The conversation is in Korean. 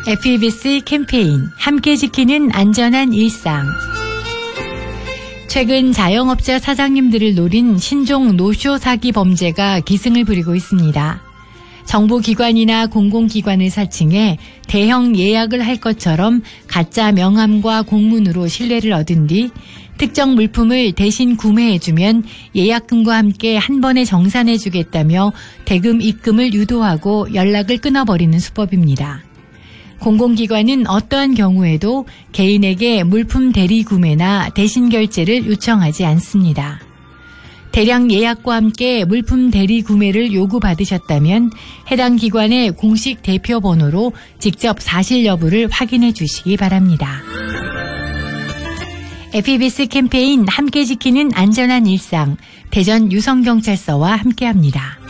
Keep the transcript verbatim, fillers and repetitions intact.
에프이비씨 캠페인 함께 지키는 안전한 일상. 최근 자영업자 사장님들을 노린 신종 노쇼 사기 범죄가 기승을 부리고 있습니다. 정부기관이나 공공기관을 사칭해 대형 예약을 할 것처럼 가짜 명함과 공문으로 신뢰를 얻은 뒤 특정 물품을 대신 구매해주면 예약금과 함께 한 번에 정산해주겠다며 대금 입금을 유도하고 연락을 끊어버리는 수법입니다. 공공기관은 어떠한 경우에도 개인에게 물품 대리 구매나 대신 결제를 요청하지 않습니다. 대량 예약과 함께 물품 대리 구매를 요구받으셨다면 해당 기관의 공식 대표 번호로 직접 사실 여부를 확인해 주시기 바랍니다. 에프이비씨 캠페인 함께 지키는 안전한 일상, 대전 유성경찰서와 함께합니다.